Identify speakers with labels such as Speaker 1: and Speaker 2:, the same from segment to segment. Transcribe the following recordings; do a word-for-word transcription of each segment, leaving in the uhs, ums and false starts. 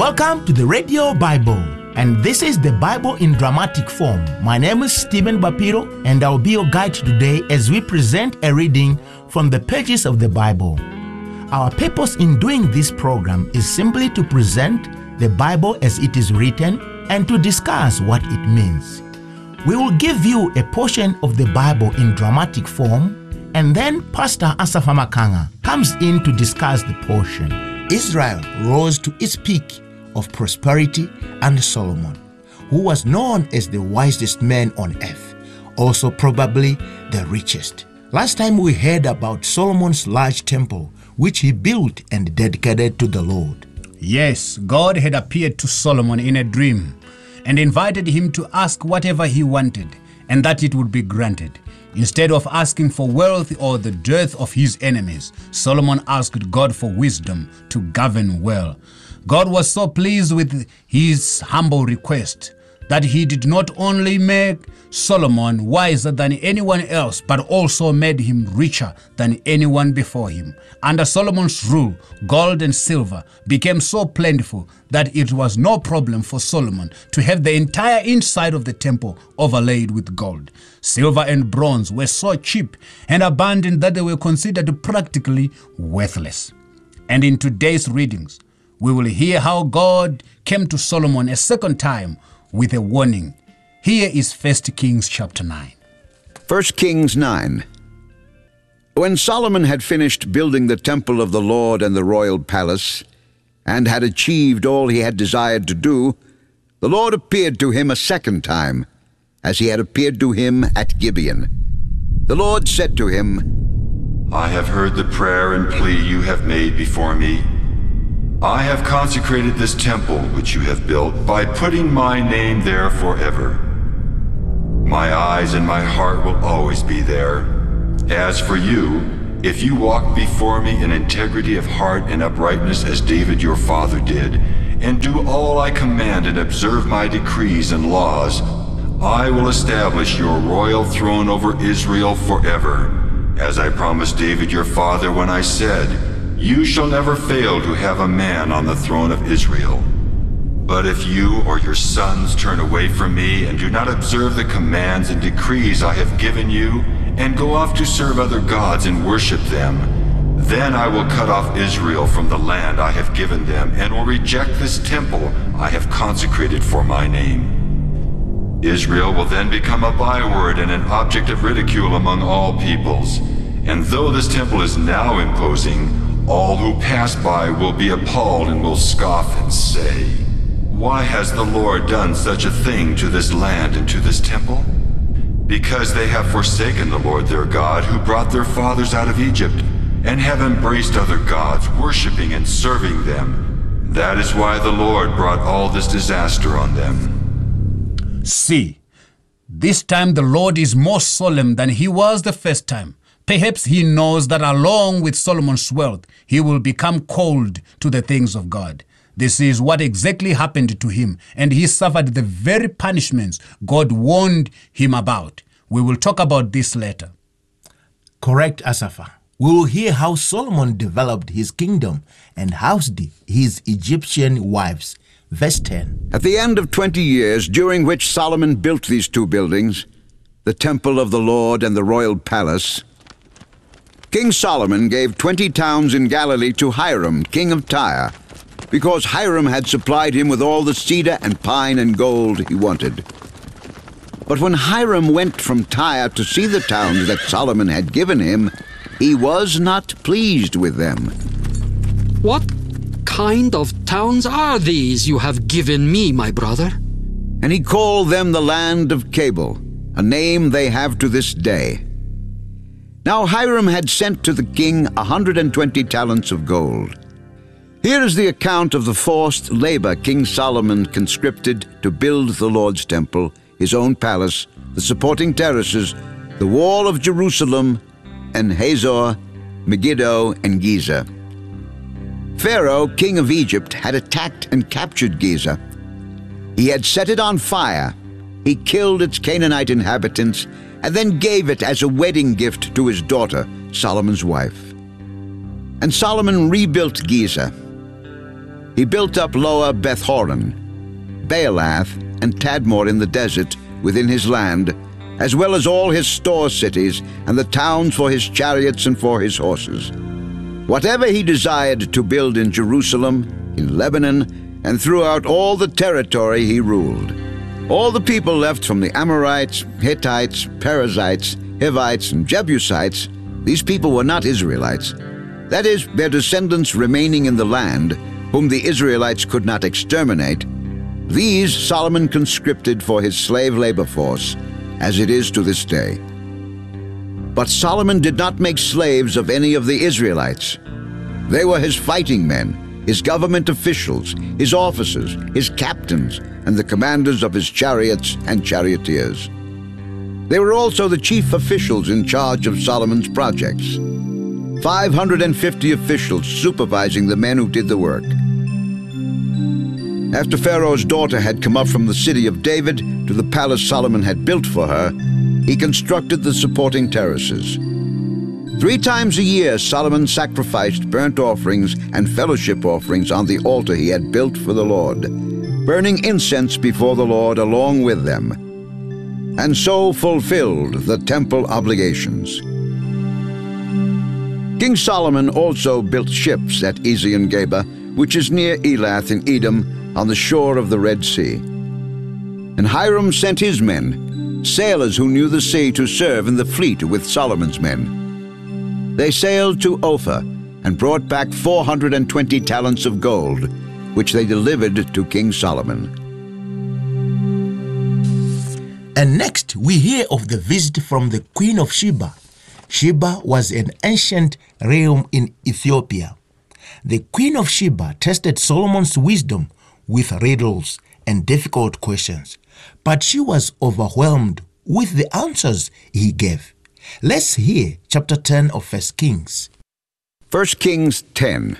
Speaker 1: Welcome to the Radio Bible, and this is the Bible in dramatic form. My name is Stephen Bapiro, and I'll be your guide today as we present a reading from the pages of the Bible. Our purpose in doing this program is simply to present the Bible as it is written and to discuss what it means. We will give you a portion of the Bible in dramatic form, and then Pastor Asafa Makanga comes in to discuss the portion. Israel rose to its peak of prosperity under Solomon, who was known as the wisest man on earth, also probably the richest. Last time we heard about Solomon's large temple, which he built and dedicated to the Lord.
Speaker 2: Yes, God had appeared to Solomon in a dream and invited him to ask whatever he wanted, and that it would be granted. Instead of asking for wealth or the death of his enemies, Solomon asked God for wisdom to govern well. God was so pleased with his humble request that he did not only make Solomon wiser than anyone else, but also made him richer than anyone before him. Under Solomon's rule, gold and silver became so plentiful that it was no problem for Solomon to have the entire inside of the temple overlaid with gold. Silver and bronze were so cheap and abundant that they were considered practically worthless. And in today's readings, we will hear how God came to Solomon a second time with a warning. Here is First Kings chapter nine.
Speaker 3: First Kings nine. When Solomon had finished building the temple of the Lord and the royal palace, and had achieved all he had desired to do, the Lord appeared to him a second time, as he had appeared to him at Gibeon. The Lord said to him,
Speaker 4: I have heard the prayer and plea you have made before me. I have consecrated this temple which you have built by putting my name there forever. My eyes and my heart will always be there. As for you, if you walk before me in integrity of heart and uprightness as David your father did, and do all I command and observe my decrees and laws, I will establish your royal throne over Israel forever, as I promised David your father when I said, you shall never fail to have a man on the throne of Israel. But if you or your sons turn away from me and do not observe the commands and decrees I have given you, and go off to serve other gods and worship them, then I will cut off Israel from the land I have given them, and will reject this temple I have consecrated for my name. Israel will then become a byword and an object of ridicule among all peoples. And though this temple is now imposing, all who pass by will be appalled and will scoff and say, why has the Lord done such a thing to this land and to this temple? Because they have forsaken the Lord their God, who brought their fathers out of Egypt, and have embraced other gods, worshipping and serving them. That is why the Lord brought all this disaster on them.
Speaker 2: See, this time the Lord is more solemn than he was the first time. Perhaps he knows that along with Solomon's wealth, he will become cold to the things of God. This is what exactly happened to him, and he suffered the very punishments God warned him about. We will talk about this later.
Speaker 1: Correct, Asafa. We will hear how Solomon developed his kingdom and housed his Egyptian wives. Verse ten.
Speaker 3: At the end of twenty years, during which Solomon built these two buildings, the temple of the Lord and the royal palace, King Solomon gave twenty towns in Galilee to Hiram, king of Tyre, because Hiram had supplied him with all the cedar and pine and gold he wanted. But when Hiram went from Tyre to see the towns that Solomon had given him, he was not pleased with them.
Speaker 5: What kind of towns are these you have given me, my brother?
Speaker 3: And he called them the land of Cabul, a name they have to this day. Now Hiram had sent to the king a hundred and twenty talents of gold. Here is the account of the forced labor King Solomon conscripted to build the Lord's temple, his own palace, the supporting terraces, the wall of Jerusalem, and Hazor, Megiddo, and Giza. Pharaoh, king of Egypt, had attacked and captured Giza. He had set it on fire. He killed its Canaanite inhabitants and then gave it as a wedding gift to his daughter, Solomon's wife. And Solomon rebuilt Giza. He built up Lower Beth-horon, Baalath, and Tadmor in the desert within his land, as well as all his store cities and the towns for his chariots and for his horses. Whatever he desired to build in Jerusalem, in Lebanon, and throughout all the territory he ruled. All the people left from the Amorites, Hittites, Perizzites, Hivites, and Jebusites, these people were not Israelites. That is, their descendants remaining in the land, whom the Israelites could not exterminate, these Solomon conscripted for his slave labor force, as it is to this day. But Solomon did not make slaves of any of the Israelites. They were his fighting men, his government officials, his officers, his captains, and the commanders of his chariots and charioteers. They were also the chief officials in charge of Solomon's projects. five hundred fifty officials supervising the men who did the work. After Pharaoh's daughter had come up from the city of David to the palace Solomon had built for her, he constructed the supporting terraces. Three times a year Solomon sacrificed burnt offerings and fellowship offerings on the altar he had built for the Lord, burning incense before the Lord along with them, and so fulfilled the temple obligations. King Solomon also built ships at Ezion-Geber, which is near Elath in Edom, on the shore of the Red Sea. And Hiram sent his men, sailors who knew the sea, to serve in the fleet with Solomon's men. They sailed to Ophir and brought back four hundred twenty talents of gold, which they delivered to King Solomon.
Speaker 1: And next we hear of the visit from the Queen of Sheba. Sheba was an ancient realm in Ethiopia. The Queen of Sheba tested Solomon's wisdom with riddles and difficult questions, but she was overwhelmed with the answers he gave. Let's hear chapter ten of First Kings.
Speaker 3: First Kings ten.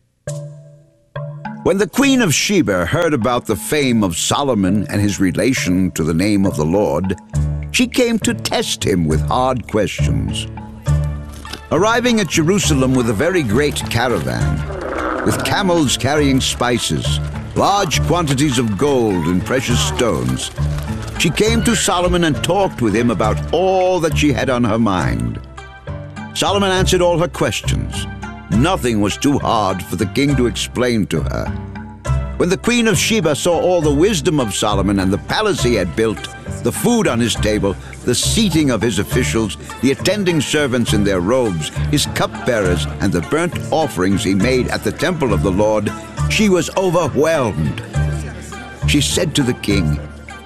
Speaker 3: When the Queen of Sheba heard about the fame of Solomon and his relation to the name of the Lord, she came to test him with hard questions. Arriving at Jerusalem with a very great caravan, with camels carrying spices, large quantities of gold and precious stones, she came to Solomon and talked with him about all that she had on her mind. Solomon answered all her questions. Nothing was too hard for the king to explain to her. When the Queen of Sheba saw all the wisdom of Solomon and the palace he had built, the food on his table, the seating of his officials, the attending servants in their robes, his cupbearers, and the burnt offerings he made at the temple of the Lord, she was overwhelmed. She said to the king,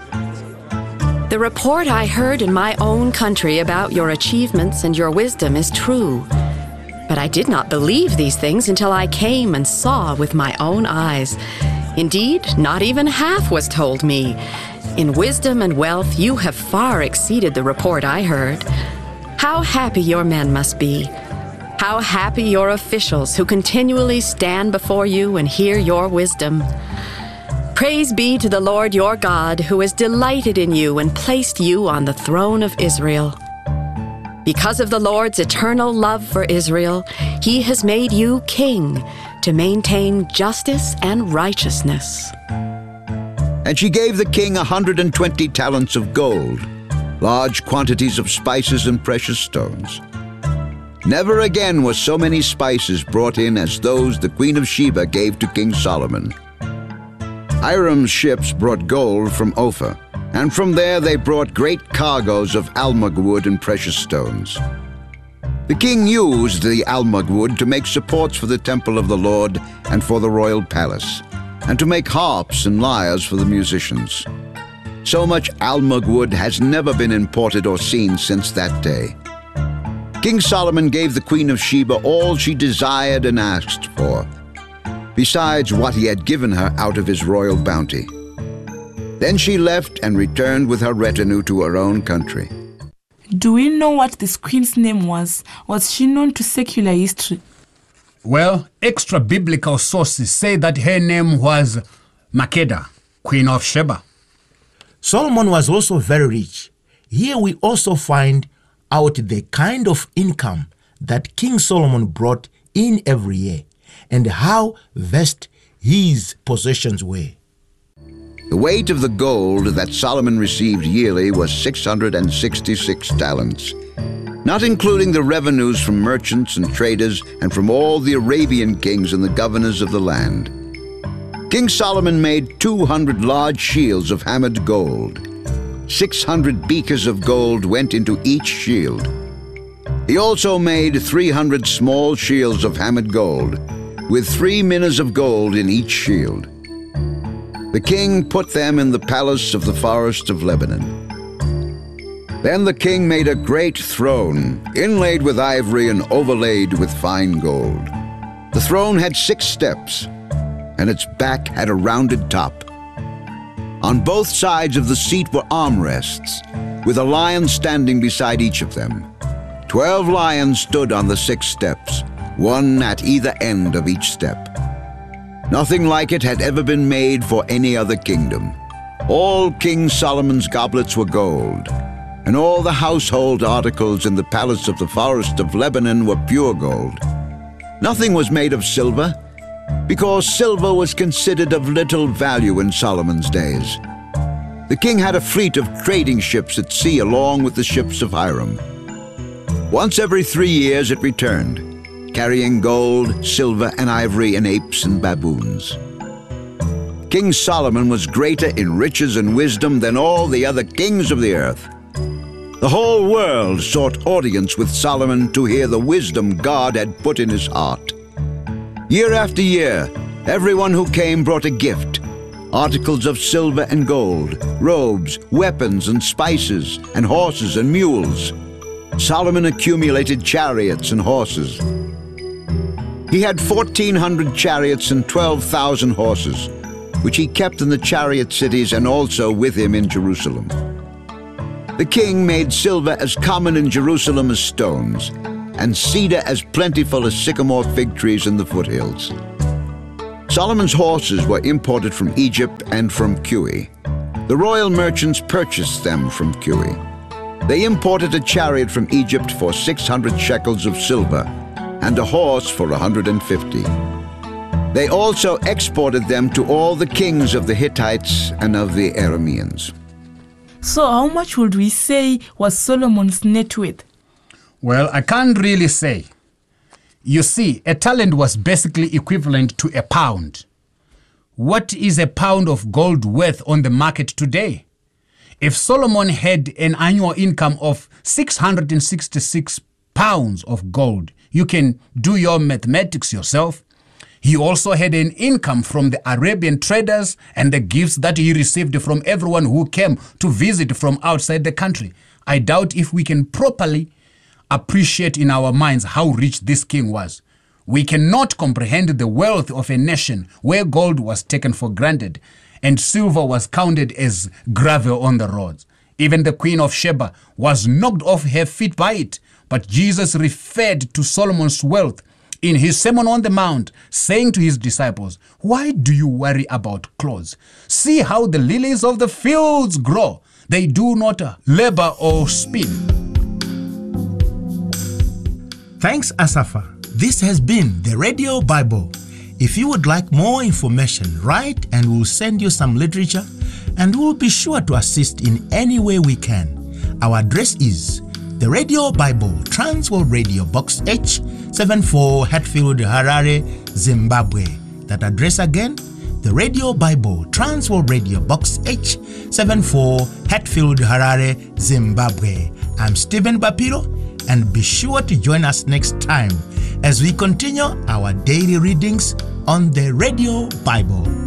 Speaker 6: "The report I heard in my own country about your achievements and your wisdom is true. But I did not believe these things until I came and saw with my own eyes. Indeed, not even half was told me. In wisdom and wealth, you have far exceeded the report I heard. How happy your men must be. How happy your officials who continually stand before you and hear your wisdom. Praise be to the Lord your God, who has delighted in you and placed you on the throne of Israel. Because of the Lord's eternal love for Israel, he has made you king to maintain justice and righteousness."
Speaker 3: And she gave the king a hundred and twenty talents of gold, large quantities of spices and precious stones. Never again were so many spices brought in as those the Queen of Sheba gave to King Solomon. Hiram's ships brought gold from Ophir, and from there they brought great cargoes of almug wood and precious stones. The king used the almug wood to make supports for the temple of the Lord and for the royal palace, and to make harps and lyres for the musicians. So much almug wood has never been imported or seen since that day. King Solomon gave the Queen of Sheba all she desired and asked for, besides what he had given her out of his royal bounty. Then she left and returned with her retinue to her own country.
Speaker 7: Do we know what this queen's name was? Was she known to secular history?
Speaker 2: Well, extra-biblical sources say that her name was Makeda, Queen of Sheba.
Speaker 1: Solomon was also very rich. Here we also find out the kind of income that King Solomon brought in every year and how vast his possessions were.
Speaker 3: The weight of the gold that Solomon received yearly was six hundred sixty-six talents, not including the revenues from merchants and traders and from all the Arabian kings and the governors of the land. King Solomon made two hundred large shields of hammered gold. six hundred beakers of gold went into each shield. He also made three hundred small shields of hammered gold, with three minas of gold in each shield. The king put them in the palace of the forest of Lebanon. Then the king made a great throne, inlaid with ivory and overlaid with fine gold. The throne had six steps, and its back had a rounded top. On both sides of the seat were armrests, with a lion standing beside each of them. Twelve lions stood on the six steps, one at either end of each step. Nothing like it had ever been made for any other kingdom. All King Solomon's goblets were gold, and all the household articles in the palace of the forest of Lebanon were pure gold. Nothing was made of silver, because silver was considered of little value in Solomon's days. The king had a fleet of trading ships at sea along with the ships of Hiram. Once every three years it returned, carrying gold, silver, and ivory, and apes and baboons. King Solomon was greater in riches and wisdom than all the other kings of the earth. The whole world sought audience with Solomon to hear the wisdom God had put in his heart. Year after year, everyone who came brought a gift, articles of silver and gold, robes, weapons, and spices, and horses and mules. Solomon accumulated chariots and horses. He had fourteen hundred chariots and twelve thousand horses, which he kept in the chariot cities and also with him in Jerusalem. The king made silver as common in Jerusalem as stones, and cedar as plentiful as sycamore fig trees in the foothills. Solomon's horses were imported from Egypt and from Cuwe. The royal merchants purchased them from Cuwe. They imported a chariot from Egypt for six hundred shekels of silver, and a horse for one hundred fifty. They also exported them to all the kings of the Hittites and of the Arameans.
Speaker 7: So how much would we say was Solomon's net worth?
Speaker 2: Well, I can't really say. You see, a talent was basically equivalent to a pound. What is a pound of gold worth on the market today? If Solomon had an annual income of six hundred sixty-six pounds of gold, you can do your mathematics yourself. He also had an income from the Arabian traders and the gifts that he received from everyone who came to visit from outside the country. I doubt if we can properly appreciate in our minds how rich this king was. We cannot comprehend the wealth of a nation where gold was taken for granted and silver was counted as gravel on the roads. Even the Queen of Sheba was knocked off her feet by it. But Jesus referred to Solomon's wealth in his Sermon on the Mount, saying to his disciples, "Why do you worry about clothes? See how the lilies of the fields grow. They do not labor or spin."
Speaker 1: Thanks, Asafa. This has been the Radio Bible. If you would like more information, write and we'll send you some literature, and we'll be sure to assist in any way we can. Our address is The Radio Bible, Transworld Radio, Box H seventy-four, Hatfield, Harare, Zimbabwe. That address again, The Radio Bible, Transworld Radio, Box H seventy-four, Hatfield, Harare, Zimbabwe. I'm Stephen Bapiro, and be sure to join us next time as we continue our daily readings on the Radio Bible.